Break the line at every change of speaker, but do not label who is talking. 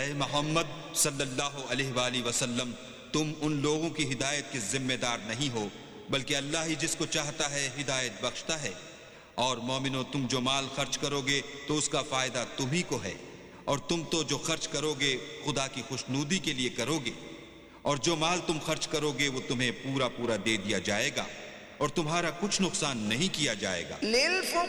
मोहम्मद सल्लल्लाहु अलैहि वसल्लम, तुम उन लोगों की हिदायत के जिम्मेदार नहीं हो, बल्कि अल्लाह ही जिसको चाहता है हिदायत बख्शता है। और मोमिनो, तुम जो माल खर्च करोगे तो उसका फायदा तुम्ही को है, और तुम तो जो खर्च करोगे खुदा की खुशनूदी के लिए करोगे, और जो माल तुम खर्च करोगे वो तुम्हें पूरा पूरा दे दिया जाएगा और तुम्हारा कुछ नुकसान नहीं किया जाएगा।